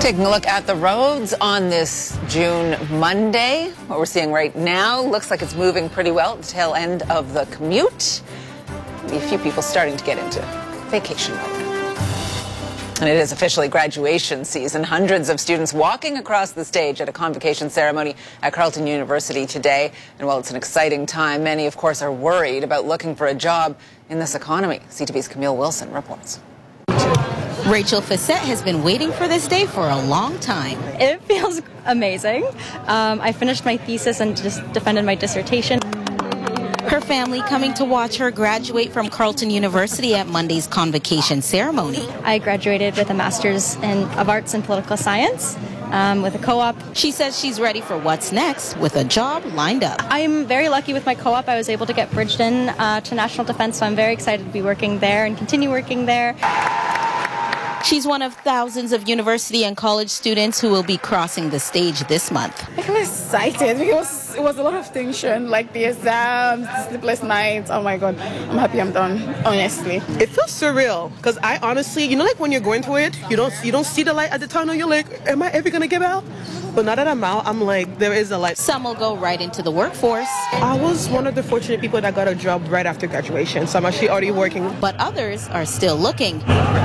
Taking a look at the roads on this June Monday. What we're seeing right now looks like it's moving pretty well at the tail end of the commute. A few people starting to get into vacation mode. And it is officially graduation season. Hundreds of students walking across the stage at a convocation ceremony at Carleton University today. And while it's an exciting time, many, of course, are worried about looking for a job in this economy. CTV's Camille Wilson reports. Rachel Facette has been waiting for this day for a long time. It feels amazing. I finished my thesis and just defended my dissertation. Her family coming to watch her graduate from Carleton University at Monday's convocation ceremony. I graduated with a Master's of Arts in Political Science with a co-op. She says she's ready for what's next with a job lined up. I'm very lucky with my co-op. I was able to get bridged in to National Defense, so I'm very excited to be working there and continue working there. She's one of thousands of university and college students who will be crossing the stage this month. I'm excited because it was a lot of tension, like the exams, sleepless nights. Oh my God, I'm happy I'm done, honestly. It feels surreal because I honestly, like when you're going through it, you don't see the light at the tunnel. You're like, am I ever gonna get out? But now that I'm out, I'm like, there is a light. Some will go right into the workforce. I was one of the fortunate people that got a job right after graduation, so I'm actually already working. But others are still looking.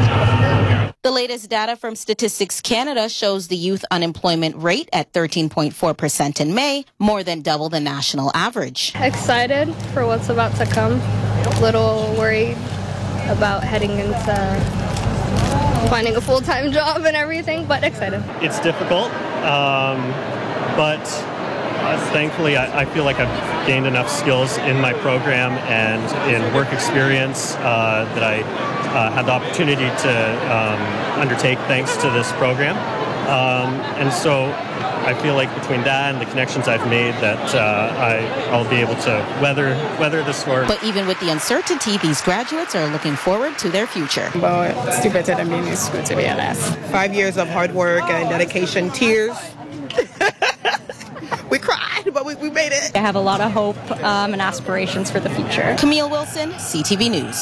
The latest data from Statistics Canada shows the youth unemployment rate at 13.4% in May, more than double the national average. Excited for what's about to come. A little worried about heading into finding a full-time job and everything, but excited. It's difficult, but thankfully I feel like I've gained enough skills in my program and in work experience that I had the opportunity to undertake thanks to this program. And so I feel like between that and the connections I've made that I'll be able to weather the storm. But even with the uncertainty, these graduates are looking forward to their future. But it's still better than being in school, to be honest. 5 years of hard work and dedication, tears. We cried, but we made it. I have a lot of hope and aspirations for the future. Camille Wilson, CTV News.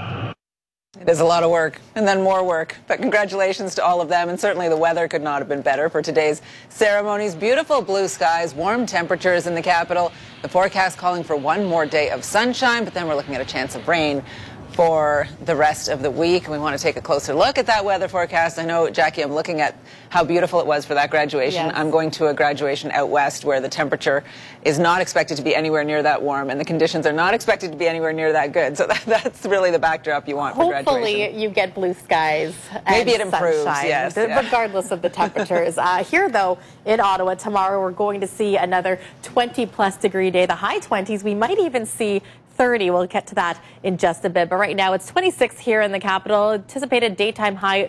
It is a lot of work and then more work, but congratulations to all of them. And certainly the weather could not have been better for today's ceremonies. Beautiful blue skies, warm temperatures in the capital. The forecast calling for one more day of sunshine, but then we're looking at a chance of rain for the rest of the week. We want to take a closer look at that weather forecast. I know, Jackie, I'm looking at how beautiful it was for that graduation. Yes. I'm going to a graduation out west where the temperature is not expected to be anywhere near that warm and the conditions are not expected to be anywhere near that good. So that's really the backdrop you want for graduation. Hopefully you get blue skies and maybe it improves, sunshine, yes. Regardless of the temperatures. Here, though, in Ottawa, tomorrow we're going to see another 20-plus degree day. The high 20s, we might even see 30. We'll get to that in just a bit. But right now it's 26 here in the capital. Anticipated daytime high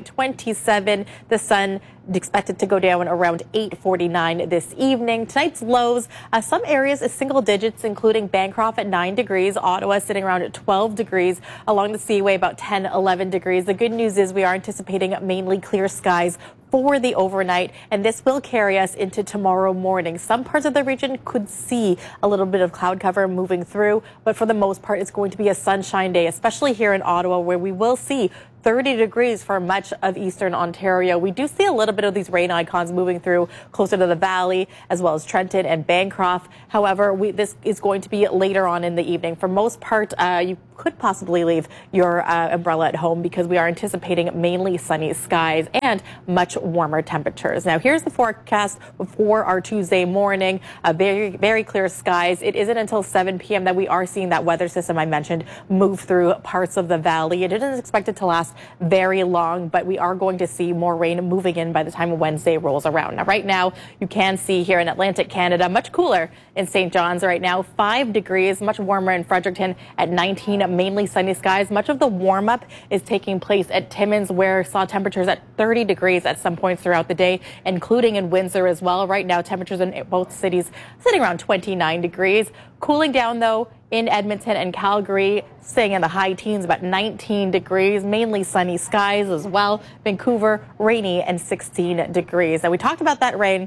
27. The sun expected to go down around 8:49 this evening. Tonight's lows, some areas is single digits, including Bancroft at 9 degrees. Ottawa sitting around at 12 degrees. Along the Seaway, about 10, 11 degrees. The good news is we are anticipating mainly clear skies for the overnight, and this will carry us into tomorrow morning. Some parts of the region could see a little bit of cloud cover moving through, but for the most part, it's going to be a sunshine day, especially here in Ottawa, where we will see 30 degrees for much of eastern Ontario. We do see a little bit of these rain icons moving through closer to the valley, as well as Trenton and Bancroft. However, this is going to be later on in the evening. For most part, you could possibly leave your umbrella at home because we are anticipating mainly sunny skies and much warmer temperatures. Now, here's the forecast for our Tuesday morning. Very, very clear skies. It isn't until 7 p.m. that we are seeing that weather system I mentioned move through parts of the valley. It isn't expected to last very long, but we are going to see more rain moving in by the time Wednesday rolls around. Now, right now, you can see here in Atlantic Canada, much cooler in St. John's right now, 5 degrees, much warmer in Fredericton at 19, mainly sunny skies. Much of the warm-up is taking place at Timmins, where saw temperatures at 30 degrees at some points throughout the day, including in Windsor as well. Right now, temperatures in both cities sitting around 29 degrees. Cooling down, though, in Edmonton and Calgary, staying in the high teens, about 19 degrees, mainly sunny skies as well. Vancouver, rainy and 16 degrees. Now, we talked about that rain.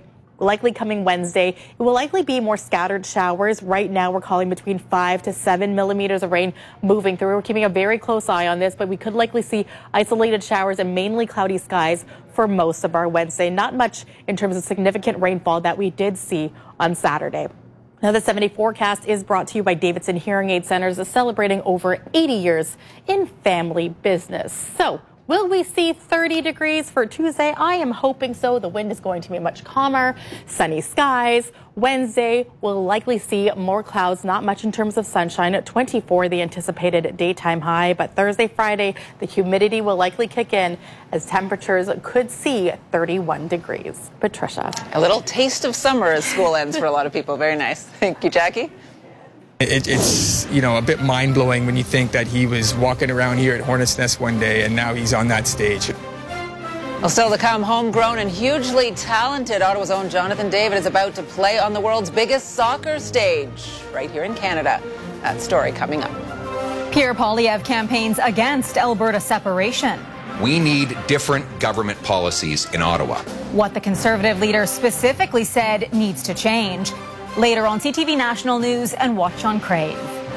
likely coming Wednesday. It will likely be more scattered showers. Right now, we're calling between 5 to 7 millimeters of rain moving through. We're keeping a very close eye on this, but we could likely see isolated showers and mainly cloudy skies for most of our Wednesday. Not much in terms of significant rainfall that we did see on Saturday. Now, the 70 forecast is brought to you by Davidson Hearing Aid Centers, celebrating over 80 years in family business. So, will we see 30 degrees for Tuesday? I am hoping so. The wind is going to be much calmer, sunny skies. Wednesday, we'll likely see more clouds, not much in terms of sunshine. At 24, the anticipated daytime high. But Thursday, Friday, the humidity will likely kick in as temperatures could see 31 degrees. Patricia. A little taste of summer as school ends for a lot of people. Very nice. Thank you, Jackie. It's, a bit mind-blowing when you think that he was walking around here at Hornets Nest one day and now he's on that stage. Well, still to come, homegrown and hugely talented Ottawa's own Jonathan David is about to play on the world's biggest soccer stage right here in Canada. That story coming up. Pierre Poilievre campaigns against Alberta separation. We need different government policies in Ottawa. What the Conservative leader specifically said needs to change. Later on CTV National News and watch on Crave.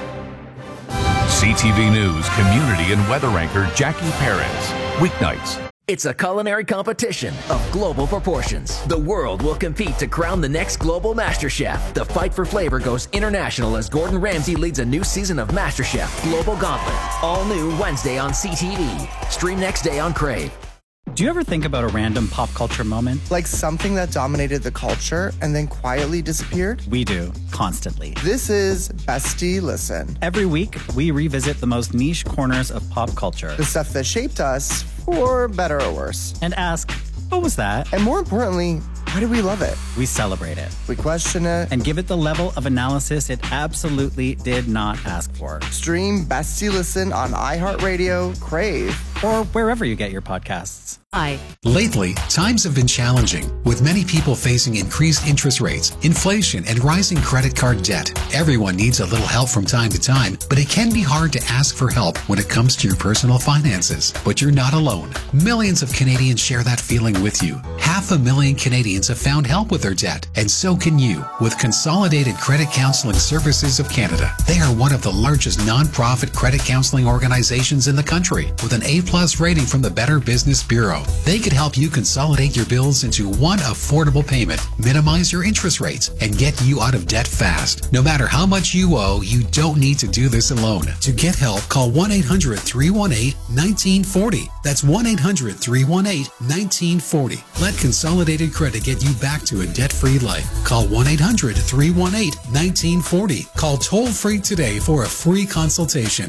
CTV News community and weather anchor Jackie Perez. Weeknights. It's a culinary competition of global proportions. The world will compete to crown the next global MasterChef. The fight for flavor goes international as Gordon Ramsay leads a new season of MasterChef Global Gauntlet. All new Wednesday on CTV. Stream next day on Crave. Do you ever think about a random pop culture moment? Like something that dominated the culture and then quietly disappeared? We do, constantly. This is Bestie Listen. Every week, we revisit the most niche corners of pop culture. The stuff that shaped us, for better or worse. And ask, what was that? And more importantly, why do we love it? We celebrate it. We question it. And give it the level of analysis it absolutely did not ask for. Stream Bestie Listen on iHeartRadio, Crave, or wherever you get your podcasts. Lately, times have been challenging, with many people facing increased interest rates, inflation, and rising credit card debt. Everyone needs a little help from time to time, but it can be hard to ask for help when it comes to your personal finances. But you're not alone. Millions of Canadians share that feeling with you. 500,000 Canadians have found help with their debt, and so can you with Consolidated Credit Counseling Services of Canada. They are one of the largest non-profit credit counseling organizations in the country, with an A+ rating from the Better Business Bureau. They could help you consolidate your bills into one affordable payment, minimize your interest rates, and get you out of debt fast. No matter how much you owe, you don't need to do this alone. To get help, call 1-800-318-1940. That's 1-800-318-1940. Let Consolidated Credit get you back to a debt-free life. Call 1-800-318-1940. Call toll-free today for a free consultation.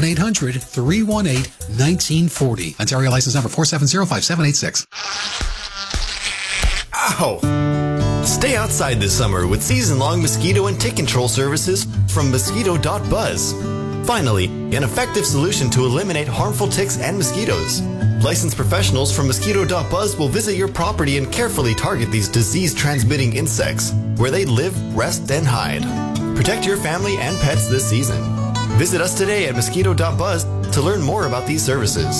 1-800-318-1940. Ontario license number 4705786. Ow! Stay outside this summer with season-long mosquito and tick control services from Mosquito.buzz. Finally, an effective solution to eliminate harmful ticks and mosquitoes. Licensed professionals from Mosquito.buzz will visit your property and carefully target these disease-transmitting insects, where they live, rest, and hide. Protect your family and pets this season. Visit us today at Mosquito.buzz to learn more about these services.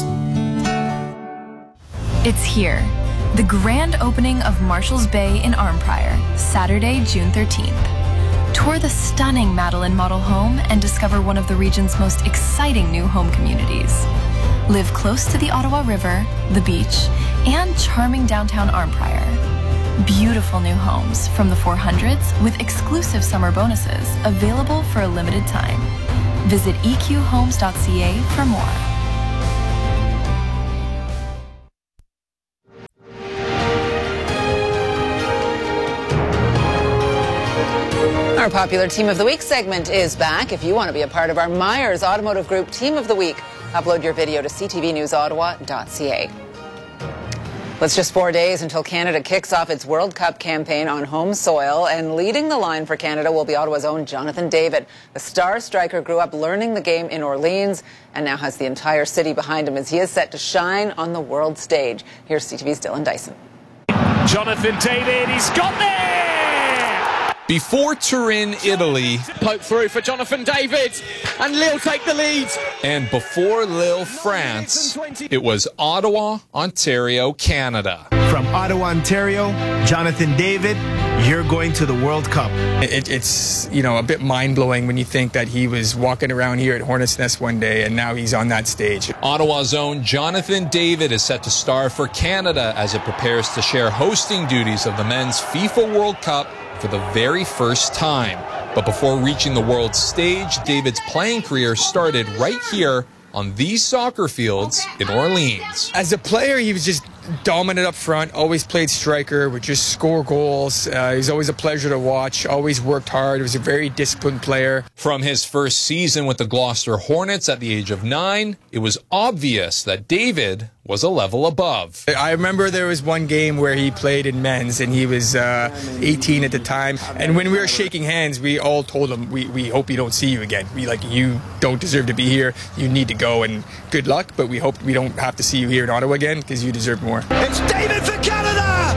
It's here. The grand opening of Marshalls Bay in Arnprior, Saturday, June 13th. Tour the stunning Madeline model home and discover one of the region's most exciting new home communities. Live close to the Ottawa River, the beach, and charming downtown Arnprior. Beautiful new homes from the 400s with exclusive summer bonuses available for a limited time. Visit eqhomes.ca for more. Our popular Team of the Week segment is back. If you want to be a part of our Myers Automotive Group Team of the Week, upload your video to ctvnewsottawa.ca. Well, it's just 4 days until Canada kicks off its World Cup campaign on home soil, and leading the line for Canada will be Ottawa's own Jonathan David. The star striker grew up learning the game in Orleans and now has the entire city behind him as he is set to shine on the world stage. Here's CTV's Dylan Dyson. Jonathan David, he's got there! Before Turin, Italy. Poke through for Jonathan David, and Lille take the lead. And before Lille, France, it was Ottawa, Ontario, Canada. From Ottawa, Ontario, Jonathan David, you're going to the World Cup. It's a bit mind-blowing when you think that he was walking around here at Hornets Nest one day and now he's on that stage. Ottawa's own Jonathan David is set to star for Canada as it prepares to share hosting duties of the men's FIFA World Cup for the very first time. But before reaching the world stage, David's playing career started right here on these soccer fields in Orleans. As a player, he was just dominant up front, always played striker, would just score goals. He's always a pleasure to watch, always worked hard, was a very disciplined player. From his first season with the Gloucester Hornets at the age of 9, it was obvious that David was a level above. I remember there was one game where he played in men's and he was 18 at the time. And when we were shaking hands, we all told him, we hope we don't see you again. You don't deserve to be here. You need to go and good luck, but we hope we don't have to see you here in Ottawa again because you deserve more. It's David for Canada!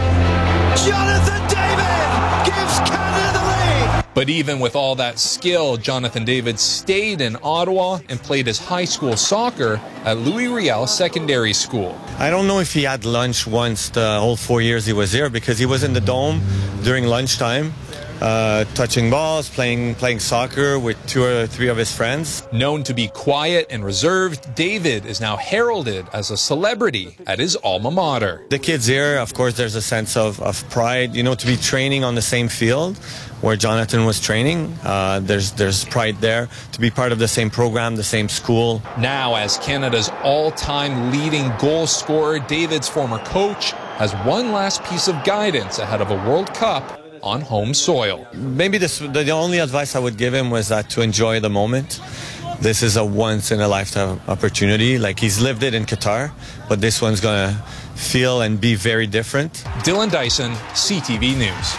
Jonathan David gives Canada the lead! But even with all that skill, Jonathan David stayed in Ottawa and played his high school soccer at Louis Riel Secondary School. I don't know if he had lunch once the whole 4 years he was here because he was in the dome during lunchtime. Touching balls, playing soccer with 2 or 3 of his friends. Known to be quiet and reserved, David is now heralded as a celebrity at his alma mater. The kids here, of course, there's a sense of pride, to be training on the same field where Jonathan was training. There's pride there to be part of the same program, the same school. Now, as Canada's all-time leading goal scorer, David's former coach has one last piece of guidance ahead of a World Cup on home soil. Maybe the only advice I would give him was that to enjoy the moment. This is a once-in-a-lifetime opportunity. Like, he's lived it in Qatar, but this one's going to feel and be very different. Dylan Dyson, CTV News.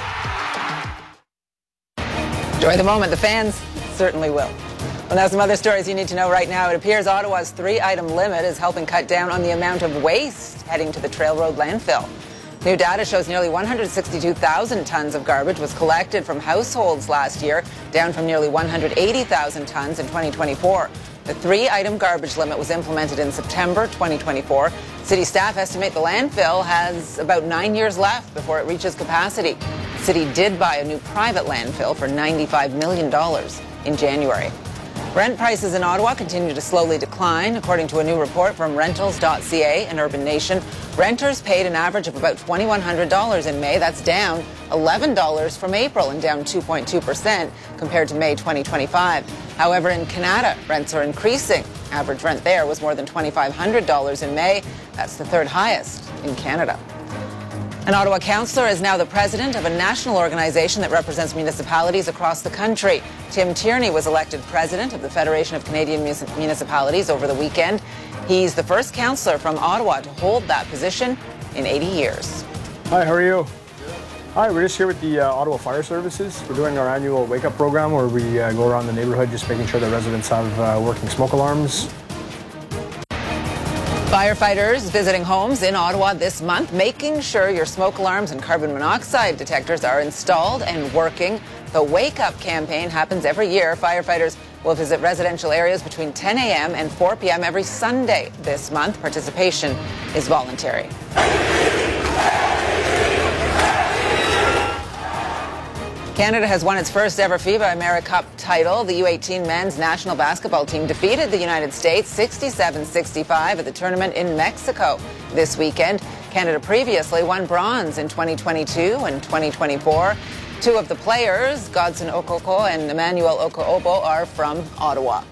Enjoy the moment. The fans certainly will. Well, now some other stories you need to know right now. It appears Ottawa's 3-item limit is helping cut down on the amount of waste heading to the Trail Road landfill. New data shows nearly 162,000 tons of garbage was collected from households last year, down from nearly 180,000 tons in 2024. The 3-item garbage limit was implemented in September 2024. City staff estimate the landfill has about 9 years left before it reaches capacity. The city did buy a new private landfill for $95 million in January. Rent prices in Ottawa continue to slowly decline. According to a new report from Rentals.ca and Urban Nation, renters paid an average of about $2,100 in May. That's down $11 from April and down 2.2% compared to May 2025. However, in Canada, rents are increasing. Average rent there was more than $2,500 in May. That's the 3rd highest in Canada. An Ottawa councillor is now the president of a national organization that represents municipalities across the country. Tim Tierney was elected president of the Federation of Canadian Municipalities over the weekend. He's the first councillor from Ottawa to hold that position in 80 years. Hi, how are you? Hi, we're just here with the Ottawa Fire Services. We're doing our annual wake-up program where we go around the neighborhood just making sure that residents have working smoke alarms. Firefighters visiting homes in Ottawa this month, making sure your smoke alarms and carbon monoxide detectors are installed and working. The Wake Up campaign happens every year. Firefighters will visit residential areas between 10 a.m. and 4 p.m. every Sunday this month. Participation is voluntary. Canada has won its first ever FIBA AmeriCup title. The U18 men's national basketball team defeated the United States 67-65 at the tournament in Mexico this weekend. Canada previously won bronze in 2022 and 2024. 2 of the players, Godson Okoko and Emmanuel Okoobo, are from Ottawa.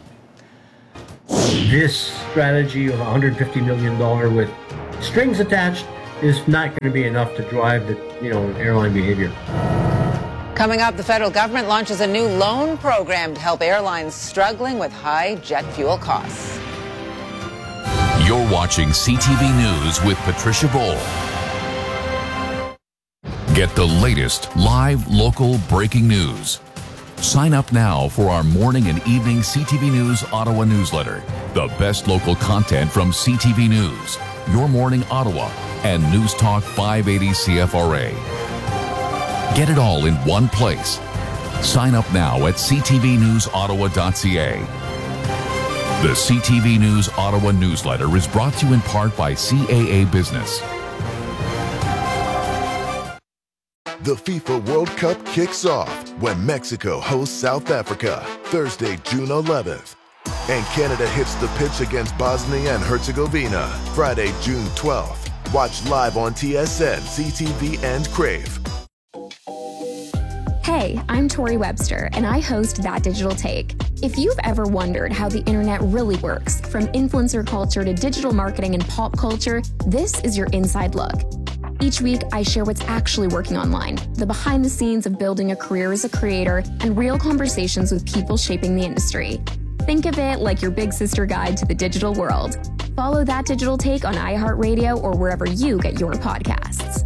This strategy of $150 million with strings attached is not going to be enough to drive the airline behavior. Coming up, the federal government launches a new loan program to help airlines struggling with high jet fuel costs. You're watching CTV News with Patricia Bowl. Get the latest live local breaking news. Sign up now for our morning and evening CTV News Ottawa newsletter. The best local content from CTV News, Your Morning Ottawa, and News Talk 580 CFRA. Get it all in one place. Sign up now at ctvnewsottawa.ca. The CTV News Ottawa newsletter is brought to you in part by CAA Business. The FIFA World Cup kicks off when Mexico hosts South Africa, Thursday, June 11th. And Canada hits the pitch against Bosnia and Herzegovina, Friday, June 12th. Watch live on TSN, CTV, and Crave. Hey, I'm Tori Webster, and I host That Digital Take. If you've ever wondered how the internet really works, from influencer culture to digital marketing and pop culture, this is your inside look. Each week, I share what's actually working online, the behind the scenes of building a career as a creator, and real conversations with people shaping the industry. Think of it like your big sister guide to the digital world. Follow That Digital Take on iHeartRadio or wherever you get your podcasts.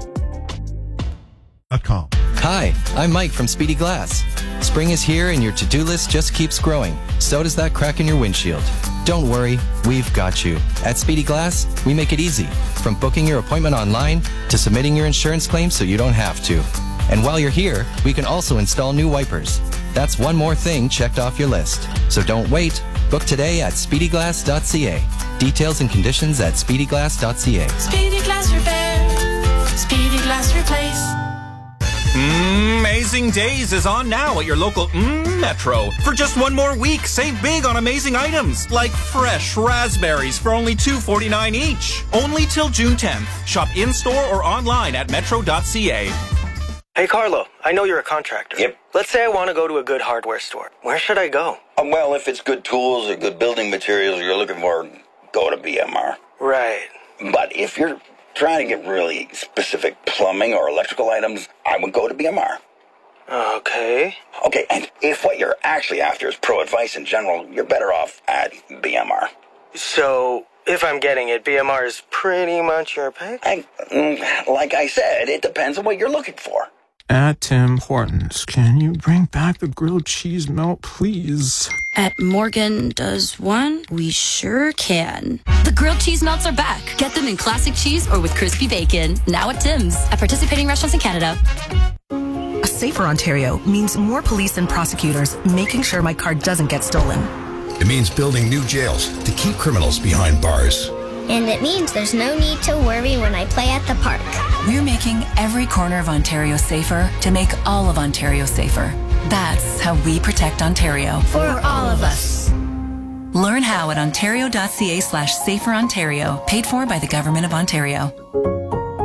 Hi, I'm Mike from Speedy Glass. Spring is here and your to-do list just keeps growing. So does that crack in your windshield. Don't worry, we've got you. At Speedy Glass, we make it easy. From booking your appointment online to submitting your insurance claim so you don't have to. And while you're here, we can also install new wipers. That's one more thing checked off your list. So don't wait. Book today at speedyglass.ca. Details and conditions at speedyglass.ca. Speedy Glass Repair. Speedy Glass Replace. Amazing Days is on now at your local Metro. For just one more week, save big on amazing items like fresh raspberries for only $2.49 each. Only till June 10th. Shop in-store or online at metro.ca. Hey, Carlo, I know you're a contractor. Yep. Let's say I want to go to a good hardware store. Where should I go? Well, if it's good tools or good building materials you're looking for, go to BMR. Right. But if you're trying to get really specific plumbing or electrical items, I would go to BMR. Okay. Okay, and if what you're actually after is pro advice in general, you're better off at BMR. So, if I'm getting it, BMR is pretty much your pick? Like I said, it depends on what you're looking for. At Tim Hortons, can you bring back the grilled cheese melt, please? At Morgan Does One, we sure can. The grilled cheese melts are back. Get them in classic cheese or with crispy bacon. Now at Tim's. At participating restaurants in Canada. A safer Ontario means more police and prosecutors making sure my car doesn't get stolen. It means building new jails to keep criminals behind bars. And it means there's no need to worry when I play at the park. We're making every corner of Ontario safer to make all of Ontario safer. That's how we protect Ontario. For all of us. Learn how at ontario.ca/saferontario, paid for by the Government of Ontario.